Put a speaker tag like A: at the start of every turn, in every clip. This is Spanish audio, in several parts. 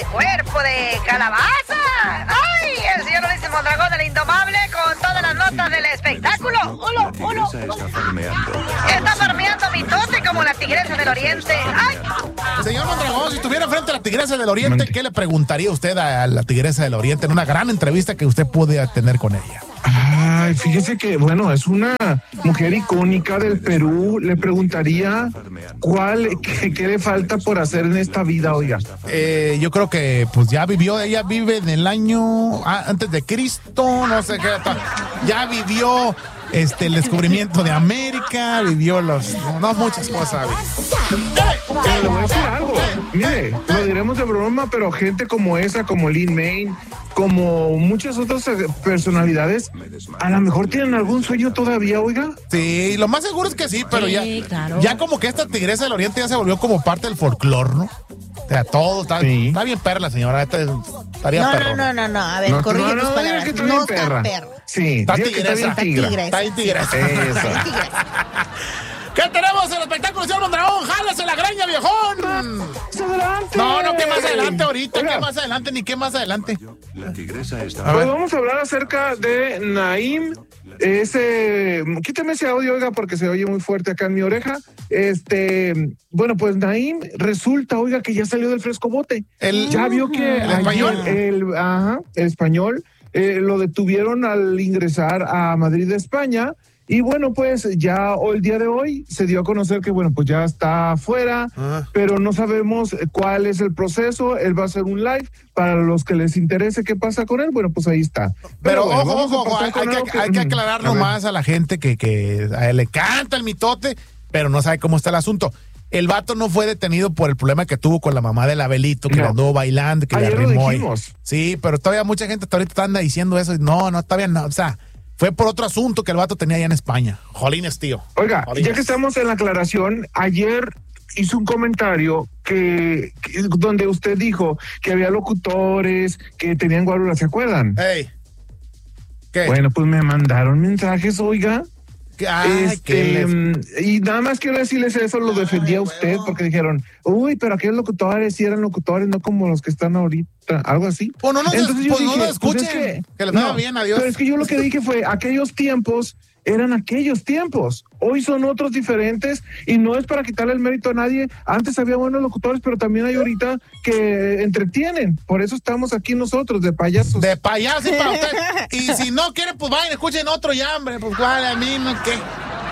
A: cuerpo de calabaza. ¡Ay! El señor Luis Mondragón, el indomable, con todas las notas del espectáculo. Está farmeando mi tote como la tigresa del oriente. ¡Ay!
B: Señor Mondragón, si estuviera frente a la tigresa del oriente, ¿qué le preguntaría usted a la tigresa del oriente en una gran entrevista que usted puede tener con ella?
C: Ay, fíjese que, bueno, es una mujer icónica del Perú. Le preguntaría qué le falta por hacer en esta vida, oiga.
B: Yo creo que pues ya vivió, ella vive en el año antes de Cristo, no sé qué, ya vivió el descubrimiento de América, vivió muchas cosas.
C: Pero le voy a decir algo, mire, lo diremos de broma, pero gente como esa, como Lin May, como muchas otras personalidades, a lo mejor tienen algún sueño todavía, oiga.
B: Sí, lo más seguro es que sí, pero
D: sí, claro.
B: Ya como que esta tigresa del oriente ya se volvió como parte del folclore, ¿no? O sea, todo está bien perra la señora, estaría perro.
D: No, a ver, corrige tus palabras.
C: Que no está perra. Sí,
B: está
C: tigresa.
B: Está bien tigresa. Eso. ¿Qué tenemos en el espectáculo, señor Mondragón? ¡Jálese la greña, viejón!
C: ¡Adelante!
B: No, ¿qué más adelante ahorita? Oiga. ¿Qué más adelante? Ni qué más adelante.
E: La tigresa está...
C: Pues vamos a hablar acerca de Naim. Quítame ese audio, oiga, porque se oye muy fuerte acá en mi oreja. Bueno, pues Naim resulta, oiga, que ya salió del frescobote. Ya vio que
B: ¿El español?
C: El español lo detuvieron al ingresar a Madrid, España. Y bueno, pues ya el día de hoy se dio a conocer que, bueno, pues ya está afuera, pero no sabemos cuál es el proceso. Él va a hacer un live para los que les interese qué pasa con él. Bueno, pues ahí está.
B: Pero
C: bueno,
B: ojo, hay que aclarar nomás a la gente que a él le canta el mitote, pero no sabe cómo está el asunto. El vato no fue detenido por el problema que tuvo con la mamá del Abelito, que le anduvo bailando, que
C: ayer
B: le arrimó.
C: Lo dijimos.
B: Sí, pero todavía mucha gente hasta ahorita anda diciendo eso. No, todavía no, o sea... Fue por otro asunto que el vato tenía allá en España. Jolines, tío.
C: Oiga,
B: Jolines.
C: Ya que estamos en la aclaración, ayer hizo un comentario donde usted dijo que había locutores que tenían guarura, ¿se acuerdan?
B: Hey. ¿Qué?
C: Bueno, pues me mandaron mensajes, oiga. Y nada más quiero decirles eso, lo defendía usted, porque dijeron, pero aquellos locutores sí eran locutores, no como los que están ahorita, algo así.
B: Pues no lo escuchen, que les vaya bien, adiós.
C: Pero es que yo lo que dije fue, aquellos tiempos eran aquellos tiempos, hoy son otros diferentes, y no es para quitarle el mérito a nadie. Antes había buenos locutores, pero también hay ahorita que entretienen, por eso estamos aquí nosotros, de payasos.
B: De payasos para usted. Y si no quieren, pues vayan, escuchen otro ya, hombre, pues vale, a mí no, ¿qué?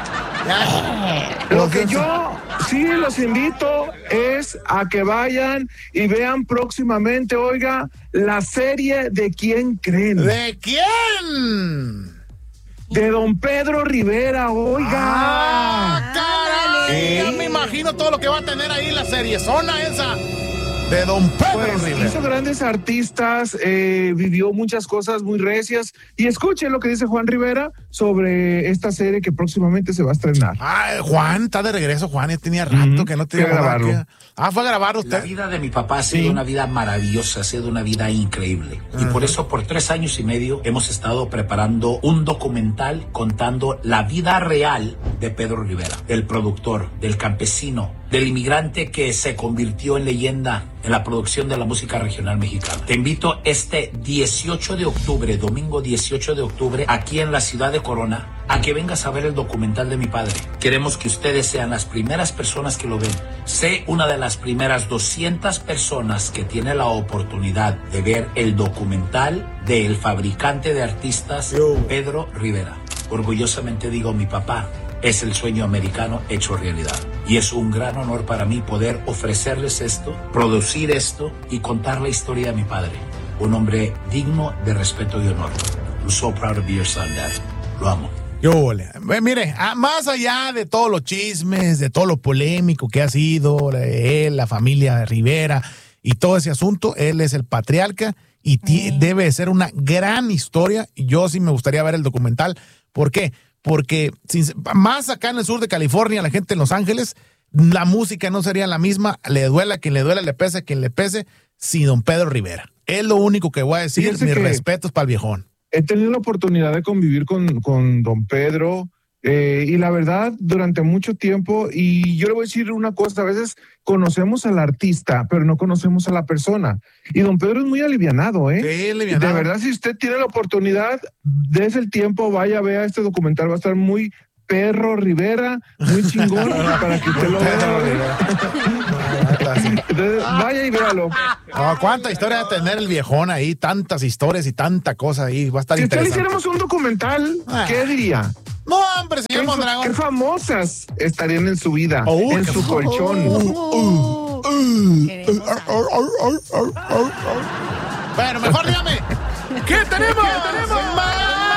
C: Lo que yo sí los invito es a que vayan y vean próximamente, oiga, la serie de ¿Quién creen?
B: ¿De quién?
C: De Don Pedro Rivera, oiga.
B: ¡Caray! Ya me imagino todo lo que va a tener ahí la seriezona esa de Don Pedro Rivera.
C: Hizo grandes artistas, vivió muchas cosas muy recias. Y escuchen lo que dice Juan Rivera sobre esta serie que próximamente se va a estrenar.
B: Juan, está de regreso, Juan. Ya tenía rato que no tenía
C: grabarlo.
B: Fue a grabarlo usted.
F: La vida de mi papá ha sido una vida maravillosa, ha sido una vida increíble. Y por eso, por 3 años y medio, hemos estado preparando un documental contando la vida real de Pedro Rivera, del productor, del campesino, del inmigrante que se convirtió en leyenda en la producción de la música regional mexicana. Te invito este 18 de octubre, domingo 18 de octubre, aquí en la ciudad de Corona, a que vengas a ver el documental de mi padre. Queremos que ustedes sean las primeras personas que lo ven. Sé una de las primeras 200 personas que tiene la oportunidad de ver el documental del fabricante de artistas, Pedro Rivera. Orgullosamente digo, mi papá es el sueño americano hecho realidad. Y es un gran honor para mí poder ofrecerles esto, producir esto y contar la historia de mi padre. Un hombre digno de respeto y honor. I'm so proud of be your son, Dad. Lo amo.
B: Mire, más allá de todos los chismes, de todo lo polémico que ha sido él, la familia Rivera y todo ese asunto, él es el patriarca y debe ser una gran historia. Yo sí me gustaría ver el documental. ¿Por qué? Porque más acá en el sur de California, la gente en Los Ángeles, la música no sería la misma, le duela a quien le duela, le pese a quien le pese, sin Don Pedro Rivera. Es lo único que voy a decir. Mis respetos para el viejón.
C: He tenido la oportunidad de convivir con Don Pedro Y la verdad, durante mucho tiempo, y yo le voy a decir una cosa, a veces conocemos al artista, pero no conocemos a la persona. Y don Pedro es muy alivianado, ¿eh?
B: Sí, alivianado.
C: De verdad, si usted tiene la oportunidad, dése el tiempo, vaya, vea este documental, va a estar muy Perro Rivera, muy chingón, para que usted lo vea. Entonces, vaya y véalo.
B: No, ¿cuánta historia va a tener el viejón ahí? Tantas historias y tanta cosa ahí. Va a estar
C: Si usted le
B: interesante.
C: hiciéramos un documental, ¿qué diría?
B: No, hombre, señor Mondragón.
C: ¿Qué famosas estarían en su vida, en su colchón?
B: Bueno, mejor dígame. ¿Qué tenemos? Más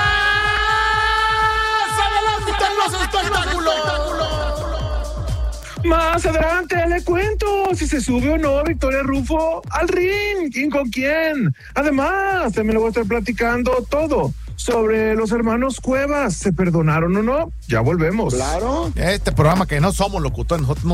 B: adelante en los espectáculos.
C: Más adelante le cuento si se sube o no Victoria Rufo al ring, quién con quién. Además, también le voy a estar platicando todo sobre los hermanos Cuevas, ¿se perdonaron o no? Ya volvemos.
B: Claro. Este programa que no somos locutores, nosotros no